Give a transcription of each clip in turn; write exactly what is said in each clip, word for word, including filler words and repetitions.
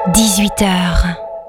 dix-huit heures.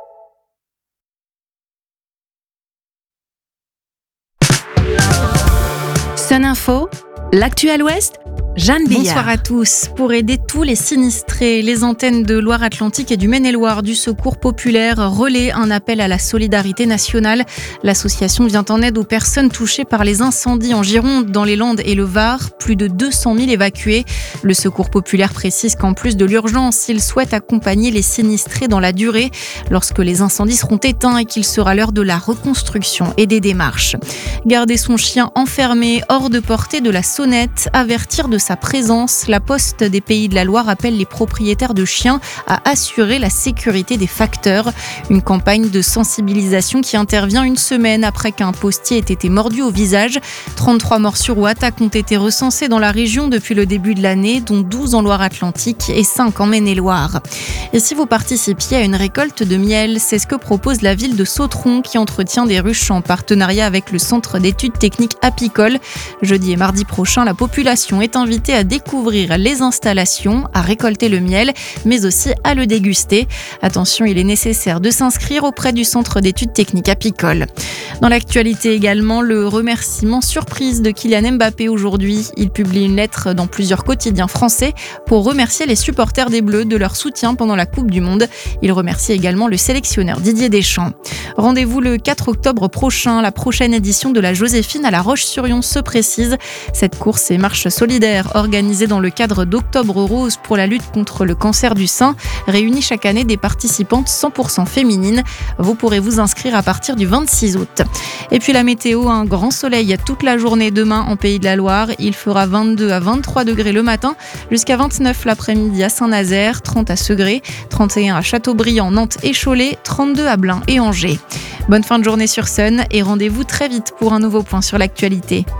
Sun Info, l'actu à l'Ouest, Jeanne Billard. Bonsoir à tous. Pour aider tous les sinistrés, les antennes de Loire-Atlantique et du Maine-et-Loire du Secours populaire relaient un appel à la solidarité nationale. L'association vient en aide aux personnes touchées par les incendies en Gironde, dans les Landes et le Var. Plus de deux cent mille évacués. Le Secours populaire précise qu'en plus de l'urgence, il souhaite accompagner les sinistrés dans la durée lorsque les incendies seront éteints et qu'il sera l'heure de la reconstruction et des démarches. Garder son chien enfermé hors de portée de la sonnette, avertir de sa présence, la Poste des Pays de la Loire appelle les propriétaires de chiens à assurer la sécurité des facteurs. Une campagne de sensibilisation qui intervient une semaine après qu'un postier ait été mordu au visage. trente-trois morsures ou attaques ont été recensées dans la région depuis le début de l'année, dont douze en Loire-Atlantique et cinq en Maine-et-Loire. Et si vous participiez à une récolte de miel, c'est ce que propose la ville de Sautron qui entretient des ruches en partenariat avec le Centre d'études techniques apicoles. Jeudi et mardi prochain, la population est invitée à découvrir les installations, à récolter le miel, mais aussi à le déguster. Attention, il est nécessaire de s'inscrire auprès du Centre d'études techniques apicoles. Dans l'actualité également, le remerciement surprise de Kylian Mbappé aujourd'hui. Il publie une lettre dans plusieurs quotidiens français pour remercier les supporters des Bleus de leur soutien pendant la Coupe du Monde. Il remercie également le sélectionneur Didier Deschamps. Rendez-vous le quatre octobre prochain. La prochaine édition de la Joséphine à La Roche-sur-Yon se précise. Cette course et marche solidaire organisée dans le cadre d'Octobre Rose pour la lutte contre le cancer du sein réunit chaque année des participantes cent pour cent féminines. Vous pourrez vous inscrire à partir du vingt-six août. Et puis la météo, un grand soleil toute la journée demain en Pays de la Loire. Il fera vingt-deux à vingt-trois degrés le matin, jusqu'à vingt-neuf l'après-midi à Saint-Nazaire, trente à Segré, trente et un à Châteaubriand, Nantes et Cholet, trente-deux à Blain et Angers. Bonne fin de journée sur Sun et rendez-vous très vite pour un nouveau point sur l'actualité.